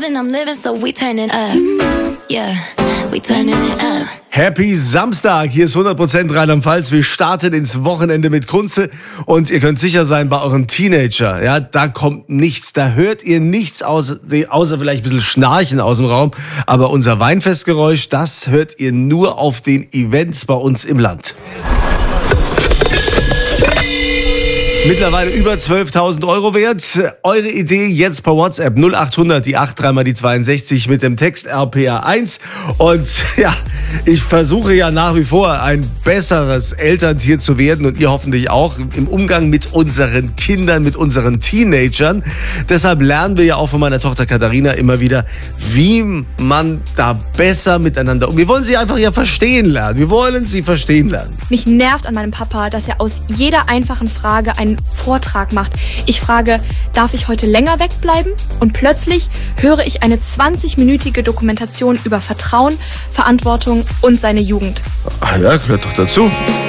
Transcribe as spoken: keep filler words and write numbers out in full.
loving, I'm living, so we turning up. Yeah, we turning it up. Happy Samstag, hier ist hundert Prozent Rheinland-Pfalz. Wir starten ins Wochenende mit Kunze und ihr könnt sicher sein, bei eurem Teenager, ja, da kommt nichts, da hört ihr nichts außer, außer vielleicht ein bisschen Schnarchen aus dem Raum, aber unser Weinfestgeräusch, das hört ihr nur auf den Events bei uns im Land. Mittlerweile über zwölftausend Euro wert. Eure Idee jetzt per WhatsApp null acht hundert, die acht, dreimal die zweiundsechzig mit dem Text R P A eins. Und ja, ich versuche ja nach wie vor ein besseres Elterntier zu werden und ihr hoffentlich auch im Umgang mit unseren Kindern, mit unseren Teenagern. Deshalb lernen wir ja auch von meiner Tochter Katharina immer wieder, wie man da besser miteinander umgeht. Wir wollen sie einfach ja verstehen lernen. Wir wollen sie verstehen lernen. Mich nervt an meinem Papa, dass er aus jeder einfachen Frage einen Vortrag macht. Ich frage, darf ich heute länger wegbleiben? Und plötzlich höre ich eine zwanzigminütige Dokumentation über Vertrauen, Verantwortung und seine Jugend. Ach ja, gehört doch dazu.